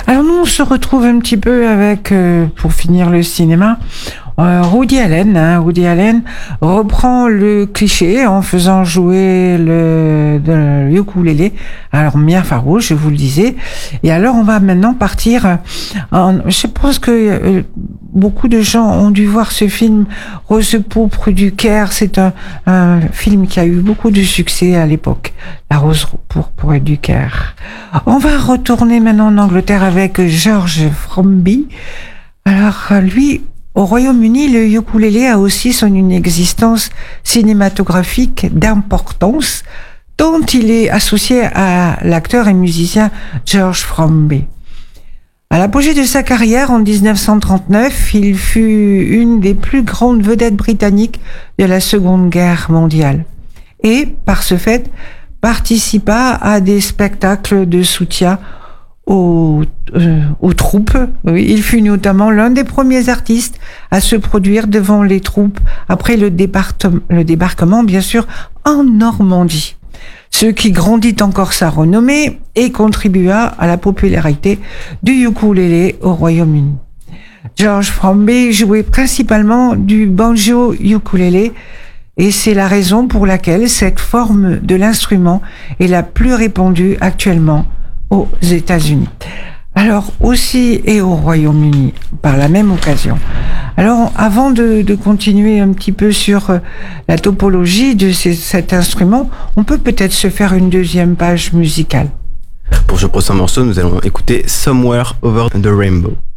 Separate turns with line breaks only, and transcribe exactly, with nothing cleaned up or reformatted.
Alors nous, on se retrouve un petit peu avec, euh, pour finir le cinéma, euh, Woody Allen. Hein, Woody Allen reprend le cliché en faisant jouer le, le ukulélé. Alors Mia Farrow, je vous le disais. Et alors on va maintenant partir. En, je pense que euh, beaucoup de gens ont dû voir ce film Rose pourpre du Caire. C'est un, un film qui a eu beaucoup de succès à l'époque. La Rose pourpre du Caire. On va retourner maintenant en Angleterre avec George Formby. Alors lui, au Royaume-Uni, le ukulélé a aussi son une existence cinématographique d'importance, dont il est associé à l'acteur et musicien George Formby. À l'apogée de sa carrière, en dix-neuf cent trente-neuf, il fut une des plus grandes vedettes britanniques de la Seconde Guerre mondiale. Et, par ce fait, participa à des spectacles de soutien aux, euh, aux troupes. Oui, il fut notamment l'un des premiers artistes à se produire devant les troupes après le, le débarquement, bien sûr, en Normandie. Ce qui grandit encore sa renommée et contribua à la popularité du ukulélé au Royaume-Uni. George Formby jouait principalement du banjo ukulélé, et c'est la raison pour laquelle cette forme de l'instrument est la plus répandue actuellement aux États-Unis. Alors aussi et au Royaume-Uni par la même occasion. Alors avant de, de continuer un petit peu sur euh, la topologie de ces, cet instrument, on peut peut-être se faire une deuxième page musicale.
Pour ce prochain morceau, nous allons écouter Somewhere Over the Rainbow.